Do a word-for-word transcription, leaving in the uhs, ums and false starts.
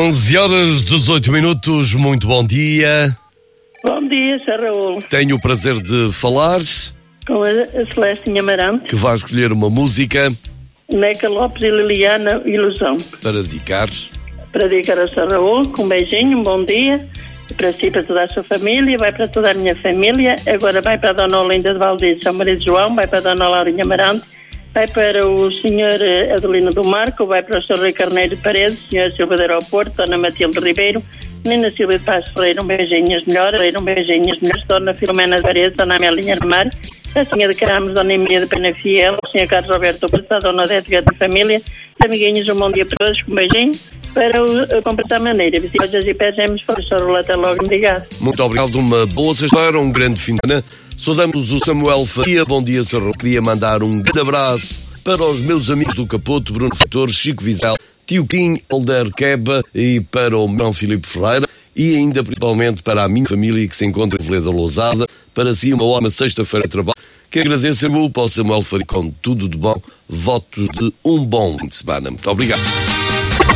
onze horas, dezoito minutos, muito bom dia. Bom dia, Sr. Raul. Tenho o prazer de falar. Com a Celeste Amarante. Que vai escolher uma música. Neca Lopes e Liliana, Ilusão. Para dedicar. Para dedicar a Sr. Raul, com um beijinho, um bom dia. Para si, para toda a sua família, vai para toda a minha família. Agora vai para a Dona Olinda de Valdez, São Maria de João, vai para a Dona Laurinha Amarante, vai para o senhor Adelino do Marco, vai para o senhor Rui Carneiro de Paredes, senhor Silva do Aeroporto, Dona Matilde Ribeiro, Menina Silvia de Paz Ferreira, um beijinho as melhores, um beijinho as melhores, Dona Filomena de Paredes, Dona Amelinha Armário, a senhora de Caramos, Dona Emilia de Pena Fiel, o senhor Carlos Roberto Porta, a Dona Dética de Família, amiguinhos, um bom dia para todos, um beijinho, para o completar maneira, visitões e pés, para o senhor até logo, obrigado. Muito obrigado, uma boa sexta-feira, um grande fim de semana. Saudamos o Samuel Faria, bom dia, senhor. Queria mandar um grande abraço para os meus amigos do Capoto, Bruno Feitor, Chico Vizel, Tio Kim, Alder Queba e para o Mão Filipe Ferreira e ainda principalmente para a minha família que se encontra em Veleda Lousada. Para si uma ótima sexta-feira de trabalho, que agradeço para o Samuel Faria com tudo de bom, votos de um bom fim de semana. Muito obrigado.